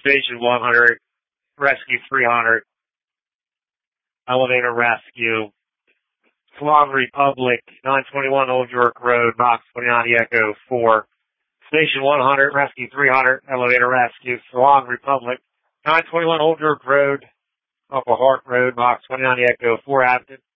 Station 100, Rescue 300, Elevator Rescue, Salon Republic, 921 Old York Road, Box 29 Echo 4, Station 100, Rescue 300, Elevator Rescue, Salon Republic, 921 Old York Road, Upper Hart Road, Box 29 Echo 4 active.